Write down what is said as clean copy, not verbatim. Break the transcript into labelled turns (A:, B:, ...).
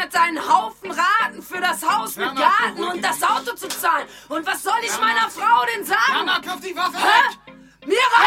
A: hat seinen Haufen Raten für das Haus mit Garten und das Auto zu zahlen. Und was soll ich meiner Frau denn sagen?
B: Mama, kauf die Waffe weg!
A: Mir